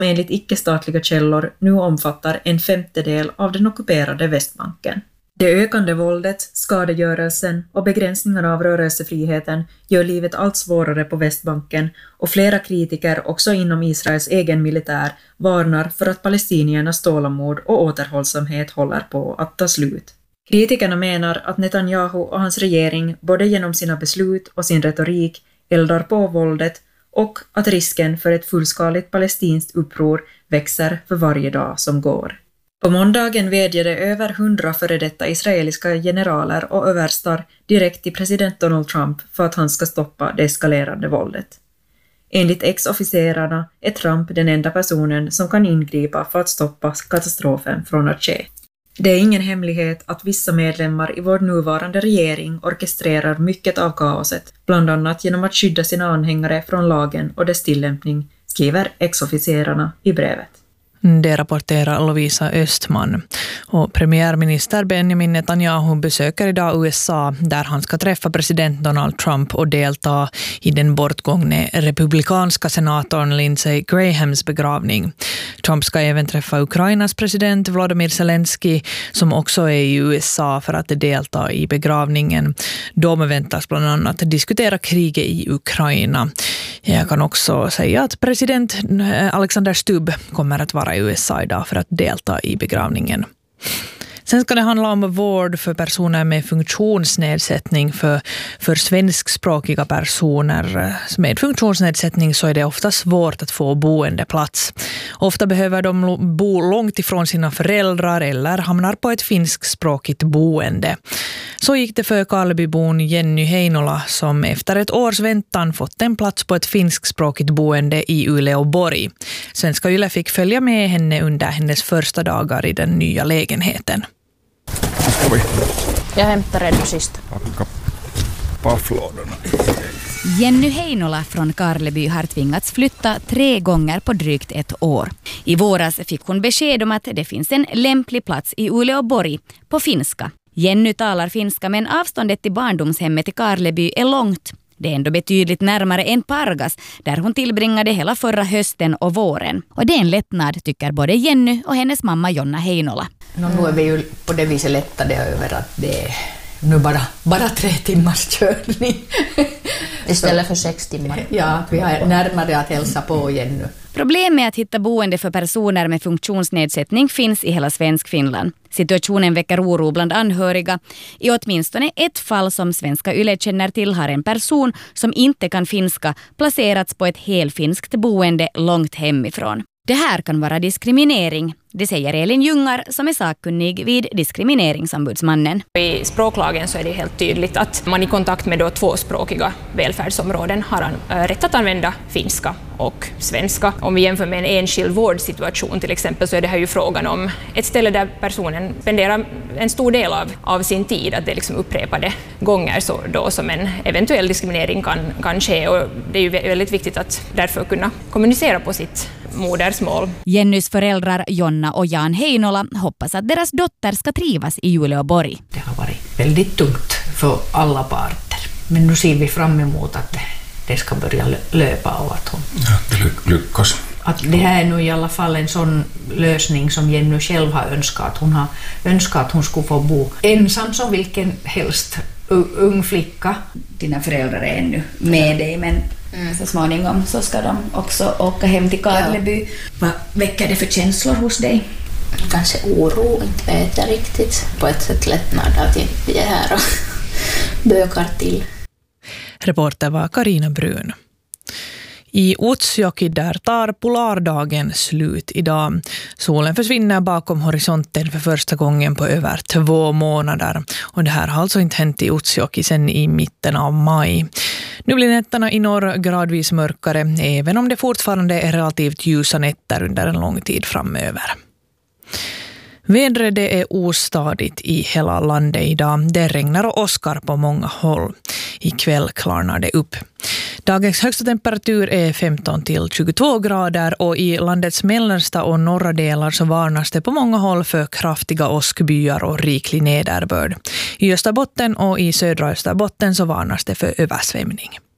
enligt icke-statliga källor nu omfattar 1/5 av den ockuperade Västbanken. Det ökande våldet, skadegörelsen och begränsningarna av rörelsefriheten gör livet allt svårare på Västbanken och flera kritiker också inom Israels egen militär varnar för att palestiniernas tålamod och återhållsamhet håller på att ta slut. Kritikerna menar att Netanyahu och hans regering både genom sina beslut och sin retorik eldar på våldet och att risken för ett fullskaligt palestinskt uppror växer för varje dag som går. På måndagen vädjade över 100 före detta israeliska generaler och överstar direkt till president Donald Trump för att han ska stoppa det eskalerande våldet. Enligt ex-officerarna är Trump den enda personen som kan ingripa för att stoppa katastrofen från att ske. Det är ingen hemlighet att vissa medlemmar i vår nuvarande regering orkestrerar mycket av kaoset, bland annat genom att skydda sina anhängare från lagen och dess tillämpning, skriver ex-officerarna i brevet. Det rapporterar Lovisa Östman. Och premiärminister Benjamin Netanyahu besöker idag USA där han ska träffa president Donald Trump och delta i den bortgångne republikanska senatorn Lindsey Grahams begravning. Trump ska även träffa Ukrainas president Volodymyr Zelensky som också är i USA för att delta i begravningen. De väntas bland annat diskutera kriget i Ukraina. Jag kan också säga att president Alexander Stubb kommer att vara i USA idag för att delta i begravningen. Sen ska det handla om vård för personer med funktionsnedsättning. För svenskspråkiga personer med funktionsnedsättning så är det ofta svårt att få boendeplats. Ofta behöver de bo långt ifrån sina föräldrar eller hamnar på ett finskspråkigt boende. Så gick det för Karlebybon Jenny Heinola som efter ett års väntan fått en plats på ett finskspråkigt boende i Uleåborg. Svenska Yle fick följa med henne under hennes första dagar i den nya lägenheten. Jag hämtar redan sist. Packa pafflådorna. Jenny Heinola från Karleby har tvingats flytta 3 gånger på drygt ett år. I våras fick hon besked om att det finns en lämplig plats i Uleåborg på finska. Jenny talar finska men avståndet till barndomshemmet i Karleby är långt. Det är ändå betydligt närmare än Pargas där hon tillbringade hela förra hösten och våren. Och det är en lättnad tycker både Jenny och hennes mamma Jonna Heinola. Nu är vi ju på det viset lättade över att det är nu bara 3 timmars körning. Istället för 6 timmar. Ja, vi har närmare att hälsa på igen nu. Problem med att hitta boende för personer med funktionsnedsättning finns i hela Svenskfinland. Situationen väcker oro bland anhöriga. I åtminstone ett fall som Svenska Yle känner till har en person som inte kan finska placerats på ett helfinskt boende långt hemifrån. Det här kan vara diskriminering, det säger Elin Jungar som är sakkunnig vid diskrimineringsombudsmannen. I språklagen så är det helt tydligt att man i kontakt med 2-språkiga välfärdsområden har rätt att använda finska och svenska. Om vi jämför med en enskild vårdsituation till exempel så är det här ju frågan om ett ställe där personen spenderar en stor del av sin tid, att det liksom upprepade gånger så då som en eventuell diskriminering kan ske, och det är ju väldigt viktigt att därför kunna kommunicera på sitt modersmål. Jennys föräldrar Jonna och Jan Heinola hoppas att deras dotter ska trivas i Uleåborg. Det har varit väldigt tungt för alla parter. Men nu ser vi fram emot att det ska börja löpa och att hon... Ja, det lyckas. Att det här är nu i alla fall en sån lösning som Jenny själv har önskat. Hon har önskat att hon skulle få bo ensam som vilken helst ung flicka. Dina föräldrar är ännu med dig, men så småningom så ska de också åka hem till Karleby. Ja. Vad väcker det för känslor hos dig? Kanske oro, inte vet jag riktigt. På ett sätt lättnad att vi är här och bökar till. Reporter var Karina Brun. I Utsjoki där tar polardagen slut idag. Solen försvinner bakom horisonten för första gången på över 2 månader. Och det här har alltså inte hänt i Utsjoki sedan i mitten av maj. Nu blir nätterna i norr gradvis mörkare, även om det fortfarande är relativt ljusa nätter under en lång tid framöver. Vädret är ostadigt i hela landet idag. Det regnar och åskar på många håll. Ikväll klarnar det upp. Dagens högsta temperatur är 15 till 22 grader och i landets mellersta och norra delar så varnas det på många håll för kraftiga åskbyar och riklig nederbörd. I Österbotten och i södra Österbotten så varnas det för översvämning.